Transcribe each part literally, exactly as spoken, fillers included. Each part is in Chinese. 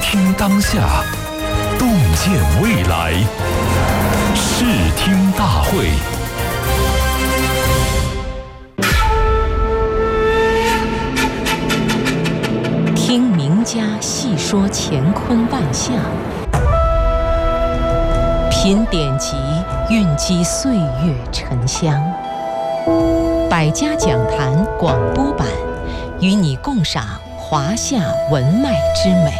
听当下，洞见未来。视听大会。 听名家细说乾坤万象，品典籍蕴积岁月沉香。百家讲坛广播版，与你共赏华夏文脉之美。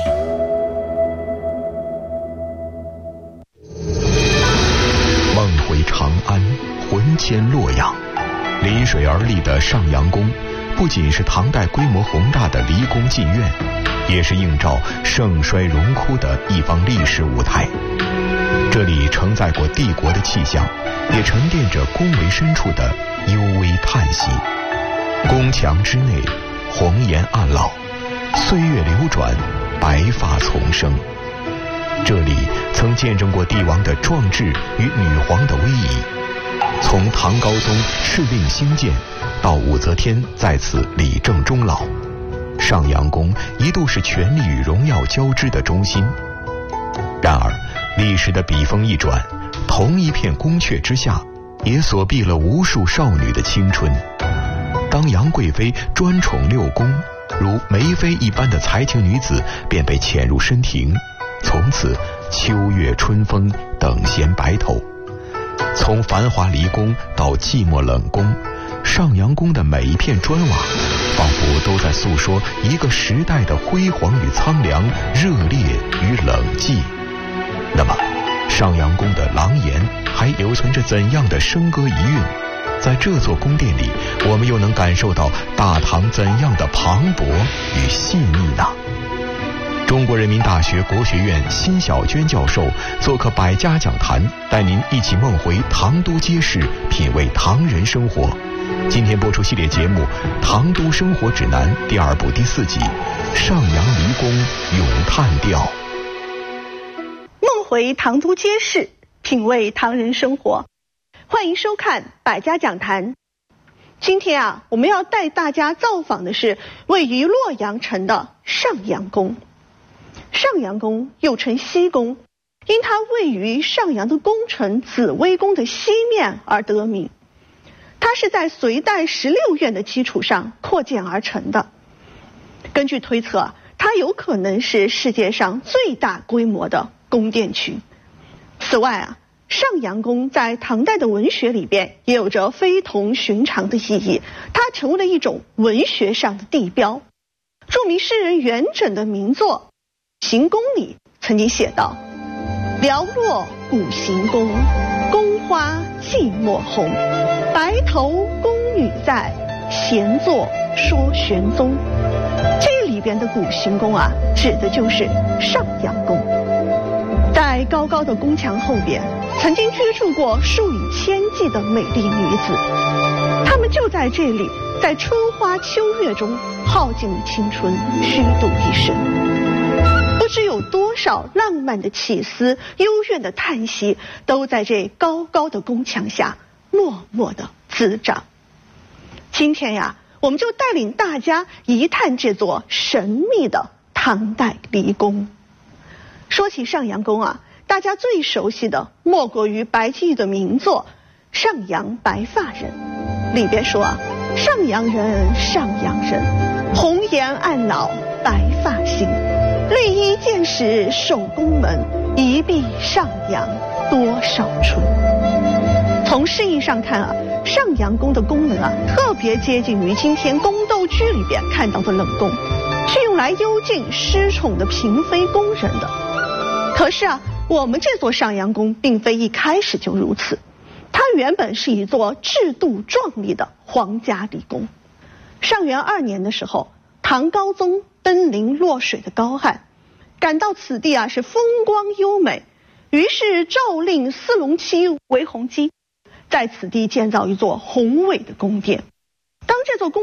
梦回长安，魂牵洛阳。临水而立的上阳宫，不仅是唐代规模宏大的离宫禁苑，也是映照盛衰荣枯的一方历史舞台。这里承载过帝国的气象，也沉淀着宫闱深处的幽微叹息。宫墙之内，红颜暗老，岁月流转，白发丛生。这里曾见证过帝王的壮志与女皇的威仪。从唐高宗敕令兴建，到武则天在此理政终老，上阳宫一度是权力与荣耀交织的中心。然而历史的笔锋一转，同一片宫阙之下，也锁闭了无数少女的青春。当杨贵妃专宠六宫，如梅妃一般的才情女子便被遣入深庭，从此秋月春风，等闲白头。从繁华离宫到寂寞冷宫，上阳宫的每一片砖瓦，仿佛都在诉说一个时代的辉煌与苍凉，热烈与冷寂。那么上阳宫的廊檐还留存着怎样的笙歌遗韵？在这座宫殿里，我们又能感受到大唐怎样的磅礴与细腻呢？中国人民大学国学院辛晓娟教授做客百家讲坛，带您一起梦回唐都街市，品味唐人生活。今天播出系列节目《唐都生活指南》第二部第四集《上阳离宫咏叹调》。 梦回唐都街市，品味唐人生活。欢迎收看百家讲坛。今天啊，我们要带大家造访的是位于洛阳城的上阳宫。上阳宫又称西宫，因它位于上阳的宫城紫微宫的西面而得名。它是在隋代十六院的基础上扩建而成的。根据推测，它有可能是世界上最大规模的宫殿群。此外啊，上阳宫在唐代的文学里边也有着非同寻常的意义，它成为了一种文学上的地标。著名诗人元稹的名作《行宫》里曾经写道：寥落古行宫，宫花寂寞红。白头宫女在，闲坐说玄宗。这里边的古行宫啊，指的就是上阳宫。在高高的宫墙后边，曾经居住过数以千计的美丽女子，她们就在这里，在春花秋月中耗尽了青春，虚度一生。不知有多少浪漫的起思，幽怨的叹息，都在这高高的宫墙下默默地滋长。今天呀，我们就带领大家一探这座神秘的唐代离宫。说起上阳宫啊，大家最熟悉的莫过于白居易的名作《上阳白发人》，里边说啊，上阳人，上阳人，红颜暗老白发新。绿衣见使守宫门，一闭上阳多少春。从释义上看啊，上阳宫的功能啊，特别接近于今天宫斗剧里边看到的冷宫，是用来幽禁失宠的嫔妃宫人的。可是啊，我们这座上阳宫并非一开始就如此，它原本是一座制度壮丽的皇家离宫。上元二年的时候，唐高宗登临洛水的高汉，感到此地啊是风光优美，于是诏令司龙七韦弘基在此地建造一座宏伟的宫殿。当这座宫